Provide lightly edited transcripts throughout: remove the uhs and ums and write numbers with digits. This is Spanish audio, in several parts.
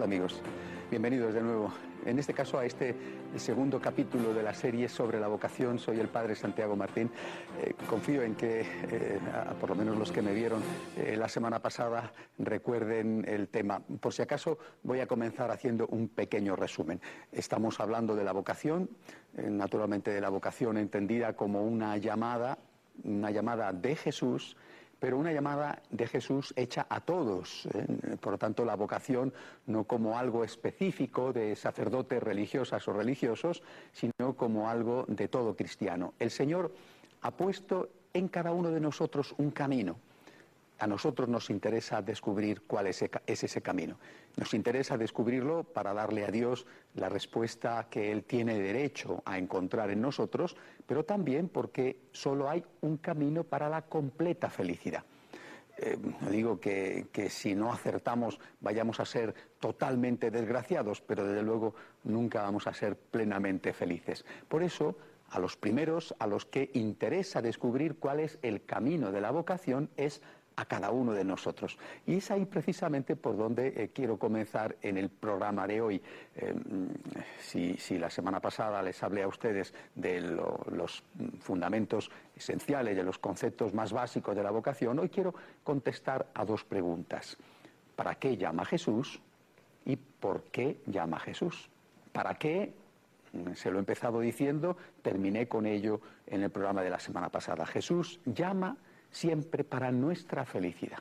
Hola amigos, bienvenidos de nuevo. En este caso a este segundo capítulo de la serie sobre la vocación. Soy el padre Santiago Martín. Confío en que, por lo menos los que me vieron la semana pasada, recuerden el tema. Por si acaso voy a comenzar haciendo un pequeño resumen. Estamos hablando de la vocación, naturalmente de la vocación entendida como una llamada de Jesús, pero una llamada de Jesús hecha a todos. Por lo tanto, la vocación no como algo específico de sacerdotes religiosas o religiosos, sino como algo de todo cristiano. El Señor ha puesto en cada uno de nosotros un camino. A nosotros nos interesa descubrir cuál es ese camino. Nos interesa descubrirlo para darle a Dios la respuesta que Él tiene derecho a encontrar en nosotros, pero también porque solo hay un camino para la completa felicidad. No digo que si no acertamos vayamos a ser totalmente desgraciados, pero desde luego nunca vamos a ser plenamente felices. Por eso, a los primeros, a los que interesa descubrir cuál es el camino de la vocación, es a cada uno de nosotros. Y es ahí precisamente por donde quiero comenzar en el programa de hoy. Si la semana pasada les hablé a ustedes de los fundamentos esenciales, de los conceptos más básicos de la vocación, hoy quiero contestar a dos preguntas. ¿Para qué llama Jesús? ¿Y por qué llama Jesús? ¿Para qué? Se lo he empezado diciendo, terminé con ello en el programa de la semana pasada. Jesús llama siempre para nuestra felicidad.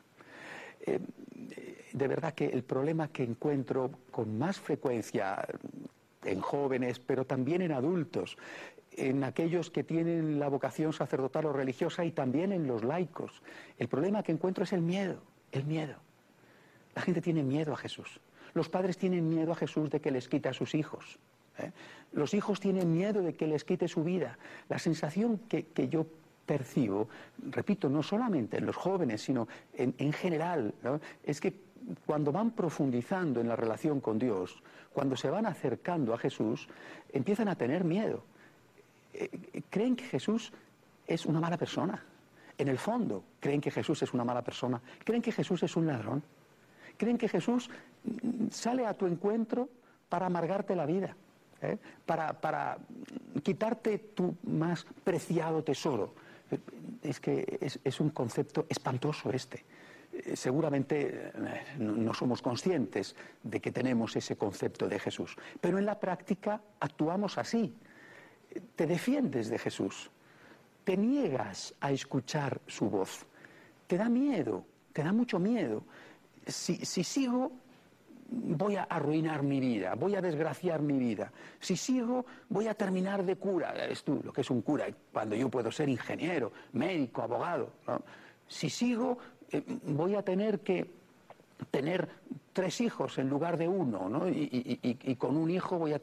De verdad que el problema que encuentro con más frecuencia en jóvenes, pero también en adultos, en aquellos que tienen la vocación sacerdotal o religiosa y también en los laicos, el problema que encuentro es el miedo. La gente tiene miedo a Jesús. Los padres tienen miedo a Jesús de que les quite a sus hijos. Los hijos tienen miedo de que les quite su vida. La sensación que yo percibo, repito, no solamente en los jóvenes, sino en general, ¿no?, es que cuando van profundizando en la relación con Dios, cuando se van acercando a Jesús, empiezan a tener miedo. Creen que Jesús es una mala persona. En el fondo, creen que Jesús es una mala persona. Creen que Jesús es un ladrón. Creen que Jesús sale a tu encuentro para amargarte la vida, para quitarte tu más preciado tesoro. Es que es un concepto espantoso este. Seguramente no somos conscientes de que tenemos ese concepto de Jesús, pero en la práctica actuamos así. Te defiendes de Jesús, te niegas a escuchar su voz, te da miedo, te da mucho miedo. Si sigo, voy a arruinar mi vida, voy a desgraciar mi vida. Si sigo, voy a terminar de cura. Es tú lo que es un cura, cuando yo puedo ser ingeniero, médico, abogado, ¿no? Si sigo, voy a tener que tener 3 hijos en lugar de 1, ¿no? Y con un hijo voy a